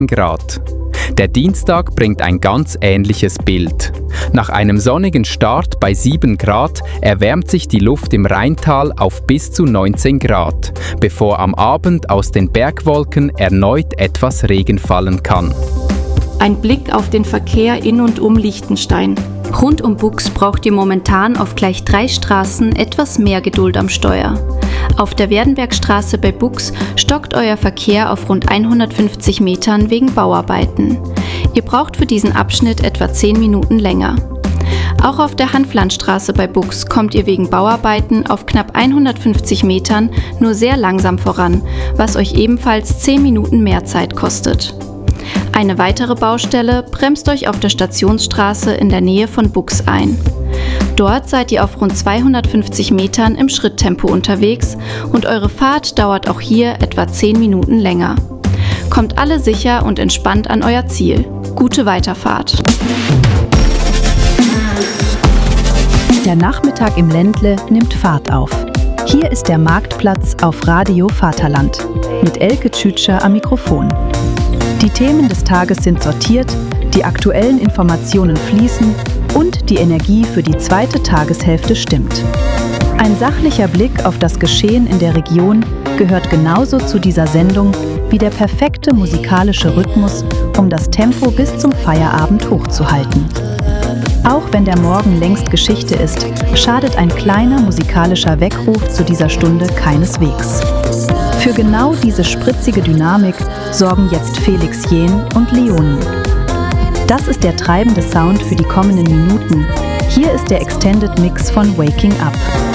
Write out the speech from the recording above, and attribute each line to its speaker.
Speaker 1: Grad. Der Dienstag bringt ein ganz ähnliches Bild. Nach einem sonnigen Start bei 7 Grad erwärmt sich die Luft im Rheintal auf bis zu 19 Grad, bevor am Abend aus den Bergwolken erneut etwas Regen fallen kann.
Speaker 2: Ein Blick auf den Verkehr in und um Liechtenstein.
Speaker 3: Rund um Buchs braucht ihr momentan auf gleich 3 Straßen etwas mehr Geduld am Steuer. Auf der Werdenbergstraße bei Buchs stockt euer Verkehr auf rund 150 Metern wegen Bauarbeiten. Ihr braucht für diesen Abschnitt etwa 10 Minuten länger. Auch auf der Hanflandstraße bei Buchs kommt ihr wegen Bauarbeiten auf knapp 150 Metern nur sehr langsam voran, was euch ebenfalls 10 Minuten mehr Zeit kostet. Eine weitere Baustelle bremst euch auf der Stationsstraße in der Nähe von Buchs ein. Dort seid ihr auf rund 250 Metern im Schritttempo unterwegs und eure Fahrt dauert auch hier etwa 10 Minuten länger. Kommt alle sicher und entspannt an euer Ziel. Gute Weiterfahrt.
Speaker 4: Der Nachmittag im Ländle nimmt Fahrt auf. Hier ist der Marktplatz auf Radio Vaterland mit Elke Tschütscher am Mikrofon. Die Themen des Tages sind sortiert, die aktuellen Informationen fließen und die Energie für die zweite Tageshälfte stimmt. Ein sachlicher Blick auf das Geschehen in der Region gehört genauso zu dieser Sendung wie der perfekte musikalische Rhythmus, um das Tempo bis zum Feierabend hochzuhalten. Auch wenn der Morgen längst Geschichte ist, schadet ein kleiner musikalischer Weckruf zu dieser Stunde keineswegs. Für genau diese spritzige Dynamik sorgen jetzt Felix Jähn und Leonie. Das ist der treibende Sound für die kommenden Minuten. Hier ist der Extended Mix von Waking Up.